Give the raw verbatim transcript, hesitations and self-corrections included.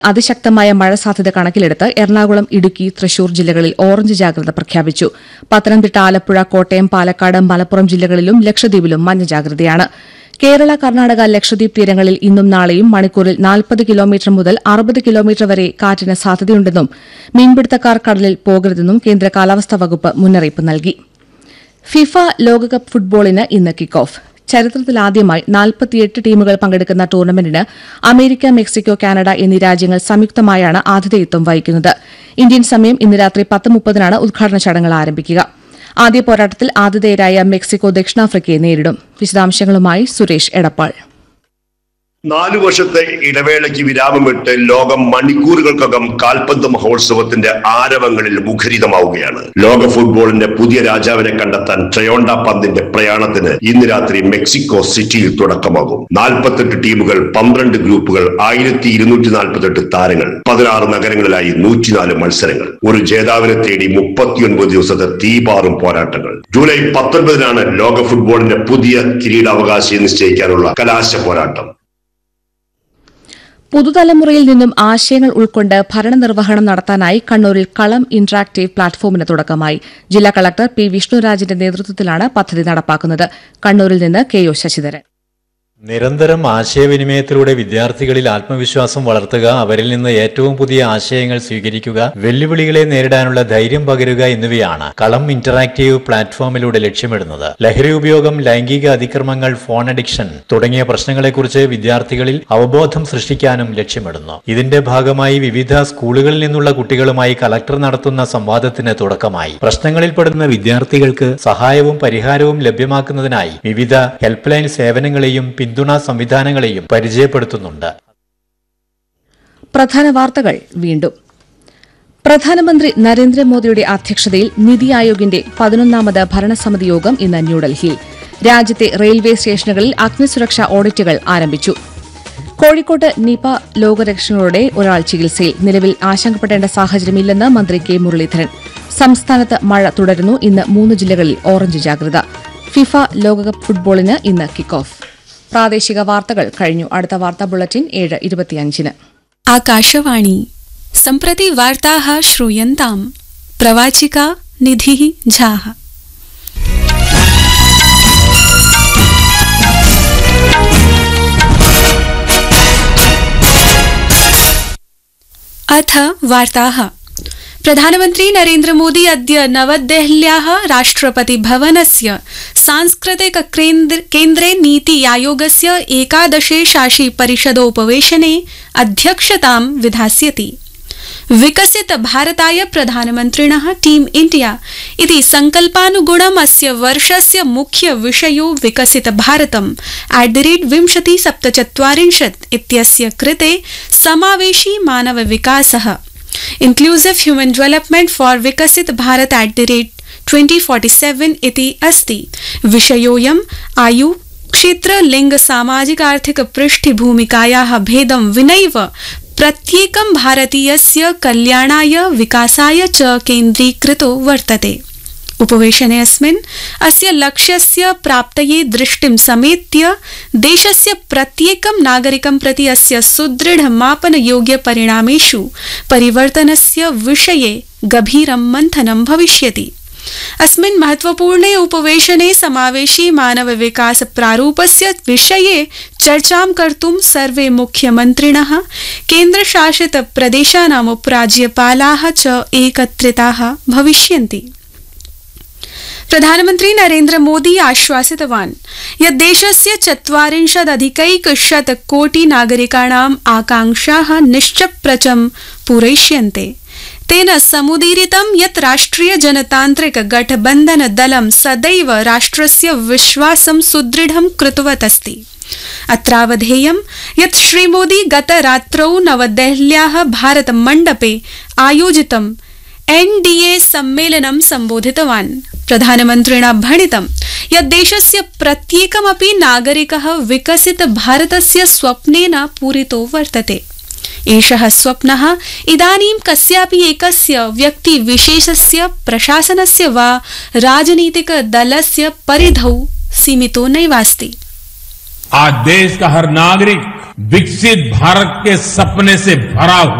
അതിശക്തമായ മഴ സാധ്യത കണക്കിലെടുത്ത് എറണാകുളം, ഇടുക്കി, തൃശൂർ ജില്ലകളിൽ ഓറഞ്ച് ജാഗ്രത പ്രഖ്യാപിച്ചു. പത്തനംതിട്ട, ആലപ്പുഴ, കോട്ടയം, പാലക്കാട്, മലപ്പുറം ജില്ലകളിലും ലക്ഷദ്വീപിലും മഞ്ഞ ജാഗ്രതയാണ്. കേരള, കർണാടക, ലക്ഷദ്വീപ് തീരങ്ങളിൽ ഇന്നും നാളെയും മണിക്കൂറിൽ നാൽപ്പത് കിലോമീറ്റർ മുതൽ അറുപത് കിലോമീറ്റർ വരെ കാറ്റിന് സാധ്യതയുണ്ടെന്നും മീൻപിടുത്തക്കാർ കടലിൽ പോകരുതെന്നും കേന്ദ്ര കാലാവസ്ഥാ വകുപ്പ് മുന്നറിയിപ്പ് നൽകി. ഫിഫ ലോകകപ്പ് ഫുട്ബോളിന് ഇന്ന് കിക്ക് ഓഫ്. ചരിത്രത്തിലാദ്യമായി നാൽപ്പത്തിയെട്ട് ടീമുകൾ പങ്കെടുക്കുന്ന ടൂർണമെന്റിന് അമേരിക്ക, മെക്സിക്കോ, കാനഡ എന്നീ രാജ്യങ്ങൾ സംയുക്തമായാണ് ആതിഥേയത്വം വഹിക്കുന്നത്. ഇന്ത്യൻ സമയം ഇന്ന് രാത്രി പത്ത് മുപ്പതിനാണ് ഉദ്ഘാടന ചടങ്ങുകൾ ആരംഭിക്കുക. ആദ്യ പോരാട്ടത്തിൽ ആതിഥേയരായ മെക്സിക്കോ ദക്ഷിണാഫ്രിക്കയെ നേരിടും. വിശദാംശങ്ങളുമായി സുരേഷ് എടപ്പാൾ. നാലു വർഷത്തെ ഇടവേളയ്ക്ക് വിരാമമിട്ട് ലോകം മണിക്കൂറുകൾക്കകം കാൽപന്ത് മഹോത്സവത്തിന്റെ ആരവങ്ങളിൽ മുഖരിതമാവുകയാണ്. ലോക ഫുട്ബോളിന്റെ പുതിയ രാജാവിനെ കണ്ടെത്താൻ ട്രയോണ്ട പന്തിന്റെ പ്രയാണത്തിന് ഇന്ന് രാത്രി മെക്സിക്കോ സിറ്റിയിൽ തുടക്കമാകും. നാൽപ്പത്തെട്ട് ടീമുകൾ, പന്ത്രണ്ട് ഗ്രൂപ്പുകൾ, ആയിരത്തി ഇരുന്നൂറ്റി നാൽപ്പത്തെട്ട് താരങ്ങൾ, പതിനാറ് നഗരങ്ങളിലായി നൂറ്റിനാല് മത്സരങ്ങൾ, ഒരു ജേതാവിനെ തേടി മുപ്പത്തിയൊൻപത് ദിവസത്തെ തീപാറും പോരാട്ടങ്ങൾ. ജൂലൈ പത്തൊൻപതിനാണ് ലോക ഫുട്ബോളിന്റെ പുതിയ കിരീടാവകാശിയെ നിശ്ചയിക്കാനുള്ള കലാശ പോരാട്ടം. പുതുതലമുറയിൽ നിന്നും ആശയങ്ങൾ ഉൾക്കൊണ്ട് ഭരണനിർവഹണം നടത്താനായി കണ്ണൂരിൽ കളം ഇന്ററാക്ടീവ് പ്ലാറ്റ്ഫോമിന് തുടക്കമായി. ജില്ലാ കളക്ടർ പി വിഷ്ണുരാജിന്റെ നേതൃത്വത്തിലാണ് പദ്ധതി നടപ്പാക്കുന്നത്. കണ്ണൂരിൽ നിന്ന് കെ ഒ ശശിധരൻ. നിരന്തരം ആശയവിനിമയത്തിലൂടെ വിദ്യാർത്ഥികളിൽ ആത്മവിശ്വാസം വളർത്തുക, അവരിൽ നിന്ന് ഏറ്റവും പുതിയ ആശയങ്ങൾ സ്വീകരിക്കുക, വെല്ലുവിളികളെ നേരിടാനുള്ള ധൈര്യം പകരുക എന്നിവയാണ് കളം ഇന്ററാക്ടീവ് പ്ലാറ്റ്ഫോമിലൂടെ ലക്ഷ്യമിടുന്നത്. ലഹരി ഉപയോഗം, ലൈംഗിക അതിക്രമങ്ങൾ, ഫോൺ അഡിക്ഷൻ തുടങ്ങിയ പ്രശ്നങ്ങളെക്കുറിച്ച് വിദ്യാർത്ഥികളിൽ അവബോധം സൃഷ്ടിക്കാനും ലക്ഷ്യമിടുന്നു. ഇതിന്റെ ഭാഗമായി വിവിധ സ്കൂളുകളിൽ നിന്നുള്ള കുട്ടികളുമായി കളക്ടർ നടത്തുന്ന സംവാദത്തിന് തുടക്കമായി. പ്രശ്നങ്ങളിൽപ്പെടുന്ന വിദ്യാർത്ഥികൾക്ക് സഹായവും പരിഹാരവും ലഭ്യമാക്കുന്നതിനായി വിവിധ ഹെൽപ്പ് ലൈൻ സേവനങ്ങളെയും പിന്തുണാ സംവിധാനങ്ങളെയും പരിചയപ്പെടുത്തുന്നുണ്ട്. പ്രധാന വാർത്തകൾ വീണ്ടും. പ്രധാനമന്ത്രി നരേന്ദ്രമോദിയുടെ അധ്യക്ഷതയിൽ നിതി ആയോഗിന്റെ പതിനൊന്നാമത് ഭരണസമിതി യോഗം ഇന്ന് ന്യൂഡൽഹിയിൽ. രാജ്യത്തെ റെയിൽവേ സ്റ്റേഷനുകളിൽ അഗ്നിസുരക്ഷാ ഓഡിറ്റുകൾ ആരംഭിച്ചു. കോഴിക്കോട്ട് നിപ രോഗലക്ഷണങ്ങളോടെ ഒരാൾ ചികിത്സയിൽ. നിലവിൽ ആശങ്കപ്പെടേണ്ട സാഹചര്യമില്ലെന്ന് മന്ത്രി കെ മുരളീധരൻ. സംസ്ഥാനത്ത് മഴ തുടരുന്നു. ഇന്ന് മൂന്ന് ജില്ലകളിൽ ഓറഞ്ച് ജാഗ്രത. ഫിഫ ലോകകപ്പ് ഫുട്ബോളിന് ഇന്ന് കിക്ക് ഓഫ്. പ്രാദേശിക വാർത്തകൾ കഴിഞ്ഞു. അടുത്ത വാർത്താ ബുള്ളറ്റിൻ ഏഴ് ഇരുപത്തിയഞ്ചിന്. ആകാശവാണി. सम्प्रति वार्ताः श्रूयन्ताम्. प्रवाचिका निधिः झाः. अथ वार्ताः. प्रधानमन्त्री नरेन्द्र मोदी अद्य नवदेहल्याः राष्ट्रपति भवनस्य सांस्कृतिक केन्द्रे नीति आयोगस्य एकादशे शासी परिषदोपवेशने अध्यक्षतां विधास्यति. विकसित भारताय प्रधानमन्त्रिणः टीम इंडिया इति संकल्पानुगुणम् अस्य वर्षस्य मुख्य विषयो विकसित भारतम् एट द रेट विंशति सप्तचत्वारिंशत् इत्यस्य कृते समावेशी मानव विकासः इन्क्लूसिव ह्यूमन डेवलपमेंट फॉर विकसित Bharat at the rate twenty forty seven इति अस्ति. विषयोऽयम् आयु, क्षेत्र, लिंग, सामाजिक आर्थिक पृष्ठभूमिकायाः भेदं विनैव प्रत्येकं भारतीयस्य कल्याणाय विकासाय च केन्द्रीकृतो वर्तते. उपवेशने अस्मिन् अस्य लक्ष्यस्य प्राप्तये दृष्टिं समेत्य देशस्य प्रत्येकं नागरिकं प्रति अस्य सुदृढ मापनयोग्य परिणामेषु परिवर्तनस्य विषये गभीरं मन्थनं भविष्यति. अस्मिन् महत्वपूर्णे उपवेशने समावेशी मानव विकास प्रारूपस्य विषये चर्चां कर्तुं सर्वे मुख्यमन्त्रिणः, केन्द्रशासित प्रदेशानाम् उपराज्यपालाः च एकत्रिताः भविष्यन्ति. प्रधानमन्त्री नरेन्द्र मोदी आश्वासितवान् यत् देशस्य चत्वारिंशदधिकैकशत कोटि नागरिकाणाम् आकांक्षाः निश्चप्रचं पूरयिष्यन्ते. तेन समुदीरितं यत् राष्ट्रिय जनतान्त्रिक गठबन्धन दलं सदैव राष्ट्रस्य विश्वासं सुदृढं कृतवत् अस्ति. अत्रावधेयं यत् श्रीमोदी गतरात्रौ नवदेहल्याः भारत मण्डपे आयोजितं एनडीए सम्मेलनं सम्बोधितवान्. प्रधानमन्त्रिणा भणितं यत् देशस्य प्रत्येकमपि नागरिकः विकसित भारतस्य स्वप्नेन पूरितो वर्तते. एषः स्वप्नः इदानीं कस्यापि एकस्य व्यक्तिविशेषस्य, प्रशासनस्य वा राजनीतिक दलस्य परिधौ सीमितो नैवास्ति. आज देश का हर नागरिक विकसित भारत के सपने से भरा हुआ